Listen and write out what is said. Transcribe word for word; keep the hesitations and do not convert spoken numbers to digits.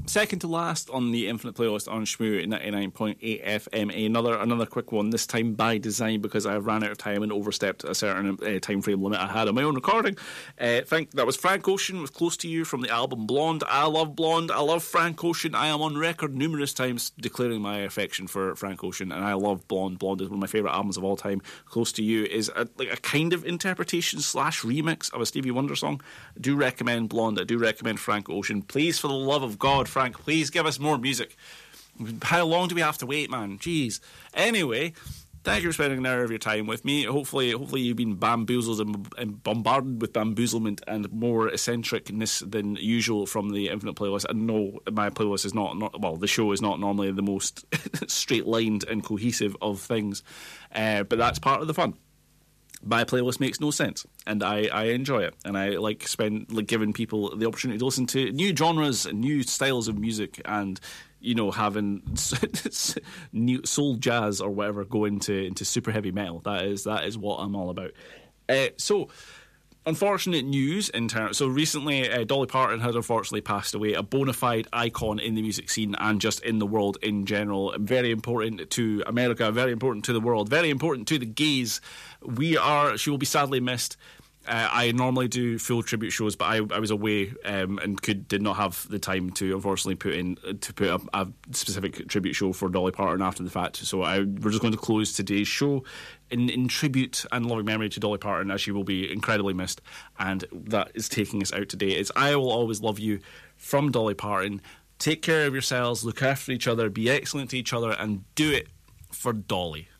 second to last on the Infinite Playlist on Shmoo ninety-nine point eight F M. Another another quick one, this time by design because I ran out of time and overstepped a certain uh, time frame limit I had on my own recording. Uh, think that was Frank Ocean with Close to You from the album Blonde. I love Blonde. I love Frank Ocean. I am on record numerous times declaring my affection for Frank Ocean, and I love Blonde. Blonde is one of my favourite albums of all time. Close to You is a, like a kind of interpretation slash remix of a Stevie Wonder song. I do recommend Blonde. I do recommend Frank Ocean. Please, for the love of God, Frank, please give us more music. How long do we have to wait, man? Jeez. Anyway, thank you for spending an hour of your time with me. Hopefully, hopefully you've been bamboozled and, and bombarded with bamboozlement and more eccentricness than usual from the Infinite Playlist. I know my playlist is not, not well, the show is not normally the most straight-lined and cohesive of things, uh, but that's part of the fun. My playlist makes no sense, and I, I enjoy it, and I like spend like giving people the opportunity to listen to new genres and new styles of music, and you know, having new soul jazz or whatever go into into super heavy metal. That is that is what I'm all about. Uh, so. Unfortunate news in terms. So recently, uh, Dolly Parton had unfortunately passed away, a bona fide icon in the music scene and just in the world in general. Very important to America, very important to the world, very important to the gays. We are. She will be sadly missed. Uh, I normally do full tribute shows, but I, I was away um, and could did not have the time to unfortunately put in to put a, a specific tribute show for Dolly Parton after the fact. So I, we're just going to close today's show in, in tribute and loving memory to Dolly Parton, as she will be incredibly missed. And that is taking us out today. It's I Will Always Love You from Dolly Parton. Take care of yourselves, look after each other, be excellent to each other, and do it for Dolly.